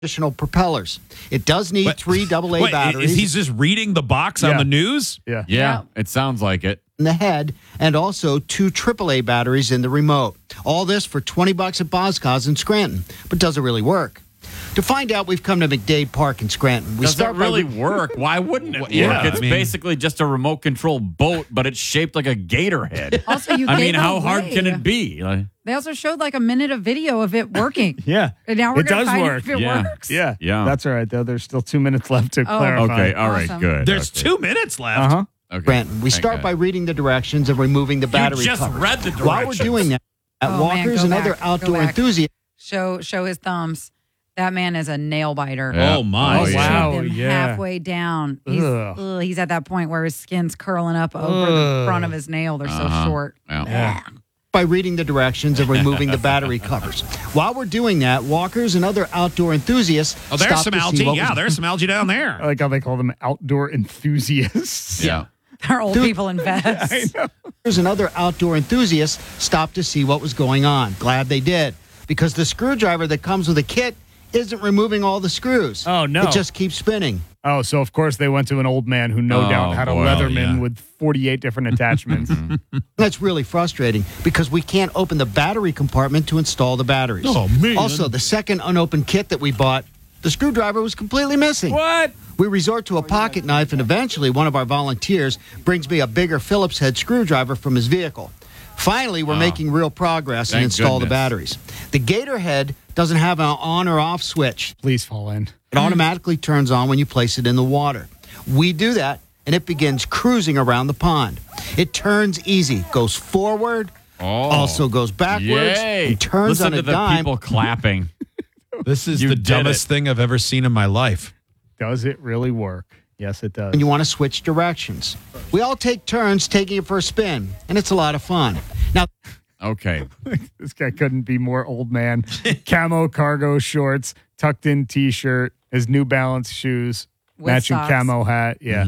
additional propellers. It does need 3 AA batteries. Is he just reading the box on the news? Yeah, it sounds like it. In the head, and also 2 AAA batteries in the remote. All this for $20 at Boscos in Scranton, but does it really work? To find out, we've come to McDade Park in Scranton. Does it really work? Why wouldn't it work? It's basically just a remote control boat, but it's shaped like a gator head. Also, how hard can it be? They also showed like a minute of video of it working. Yeah. And now we're It going to does find work. if it works. Yeah. Yeah. That's all right, though. There's still 2 minutes left to clarify. Okay, all right, Awesome. good. There's 2 minutes left. Uh-huh. Okay. Scranton. We Thank start God. by reading the directions and removing the battery just covers. read the While we're directions. doing that, Oh, man, walkers go and back, other go outdoor back. enthusiasts Show his thumbs. That man is a nail biter. Yeah. Oh, my. Oh, He's yeah. Wow. shaved him yeah. halfway down. Ugh. He's at that point where his skin's curling up over the front of his nail. They're so short. Yeah. by reading the directions and removing the battery covers. While we're doing that, walkers and other outdoor enthusiasts Oh, there's stop some to see algae. what Yeah, was- there's some algae down I there. like how they call them outdoor enthusiasts. Yeah. They're old people in vests. Walkers and other outdoor enthusiasts stopped to see what was going on. Glad they did, because the screwdriver that comes with the kit isn't removing all the screws. Oh, no. It just keeps spinning. Oh, so of course they went to an old man who no doubt had a boy, Leatherman yeah. with 48 different attachments. That's really frustrating because we can't open the battery compartment to install the batteries. Oh, man. Also, the second unopened kit that we bought, the screwdriver was completely missing. What? We resort to a pocket knife, and eventually one of our volunteers brings me a bigger Phillips head screwdriver from his vehicle. Finally, we're making real progress and Thank install the goodness. batteries. The Gator head doesn't have an on or off switch. Please fall in. It automatically turns on when you place it in the water. We do that, and it begins cruising around the pond. It turns easy, goes forward, also goes backwards, Yay. and turns Listen on to a the dime. people clapping. This is You the did dumbest it. thing I've ever seen in my life. Does it really work? Yes, it does. And you want to switch directions. We all take turns taking it for a spin, and it's a lot of fun. Now, Okay. This guy couldn't be more old man. Camo cargo shorts, tucked in T-shirt, his New Balance shoes, With matching socks. camo hat. Yeah.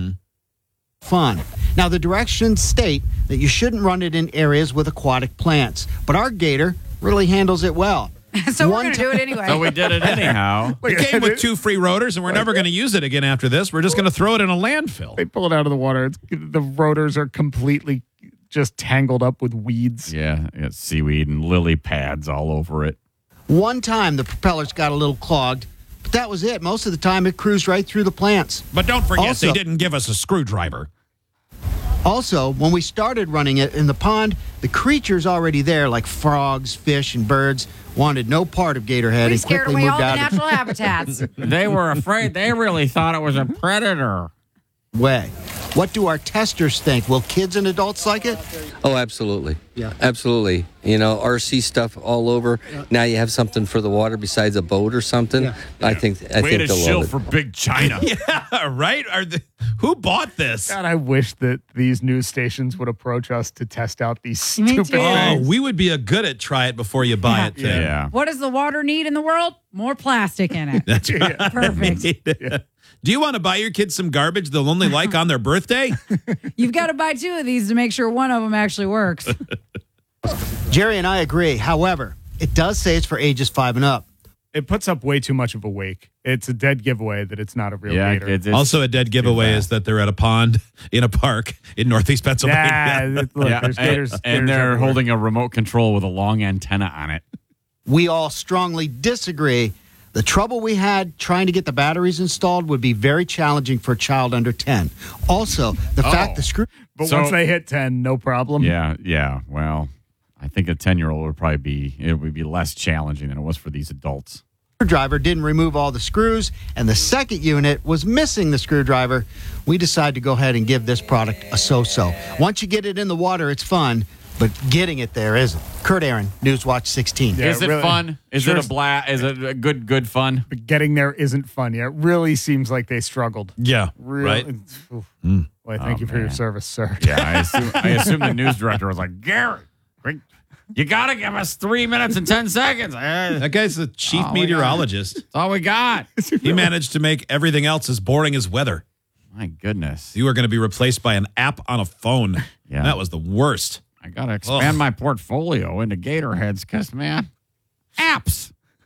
fun. Now, the directions state that you shouldn't run it in areas with aquatic plants, but our Gator really handles it well. So we're One going to do it anyway. So we did it anyhow. It came with 2 free rotors, and we're never going to use it again after this. We're just going to throw it in a landfill. They pull it out of the water. The rotors are completely just tangled up with weeds. Yeah, it's seaweed and lily pads all over it. One time, the propellers got a little clogged, but that was it. Most of the time, it cruised right through the plants. But don't forget, Also- they didn't give us a screwdriver. Also, when we started running it in the pond, the creatures already there, like frogs, fish, and birds, wanted no part of Gatorhead We and scared quickly away moved all the out of natural habitats. They were afraid. They really thought it was a predator. the way. What do our testers think? Will kids and adults like it? Oh, absolutely. Yeah. Absolutely. You know, RC stuff all over. Now you have something for the water besides a boat or something. I think Way they'll to shill love it. for Big China. Yeah, right? Who bought this? God, I wish that these news stations would approach us to test out these Me stupid too. Oh, things. we would be a good at try it before you buy it thing. Yeah. What does the water need in the world? More plastic in it. That's right. Perfect. Do you want to buy your kids some garbage they'll only like on their birthday? You've got to buy 2 of these to make sure one of them actually works. Jerry and I agree. However, it does say it's for ages 5 and up. It puts up way too much of a wake. It's a dead giveaway that it's not a real Yeah, gator. it's Also, a dead giveaway is that they're at a pond in a park in Northeast Pennsylvania. Look, yeah, there's gators, and gators they're everywhere. holding a remote control with a long antenna on it. We all strongly disagree. The trouble we had trying to get the batteries installed would be very challenging for a child under 10. Also, the fact the But So- once they hit 10, no problem. Yeah. Well, I think a 10-year-old would probably be less challenging than it was for these adults. screwdriver didn't remove all the screws, and the second unit was missing the screwdriver, we decided to go ahead and give this product a so-so. Once you get it in the water, it's fun, but getting it there isn't. Kurt Aaron, Newswatch 16. Yeah, Is it really. fun? Is Sure. it a blast? Is it a good fun? But getting there isn't fun yet. It really seems like they struggled. Yeah, Real, right? Oof. Well, thank you for your man. service, sir. Yeah, I assume the news director was like, Gary, you got to give us 3 minutes and 10 seconds. That's That guy's the chief Oh, we meteorologist. all we got. He managed to make everything else as boring as weather. My goodness. You are going to be replaced by an app on a phone. Yeah. That was the worst. I got to expand Ugh. my portfolio into Gatorheads because, man, apps.